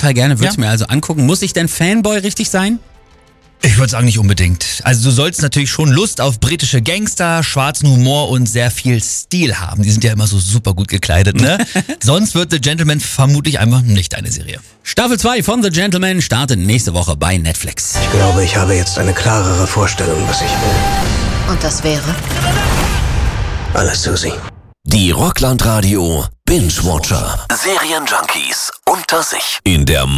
Fall gerne, würde es mir also angucken. Muss ich denn Fanboy richtig sein? Ich würde sagen, nicht unbedingt. Also du sollst natürlich schon Lust auf britische Gangster, schwarzen Humor und sehr viel Stil haben. Die sind ja immer so super gut gekleidet, ne? Sonst wird The Gentleman vermutlich einfach nicht eine Serie. Staffel 2 von The Gentleman startet nächste Woche bei Netflix. Ich glaube, ich habe jetzt eine klarere Vorstellung, was ich will. Und das wäre? Alles Susi. Die Rockland Radio Binge Watcher. Serienjunkies unter sich. In der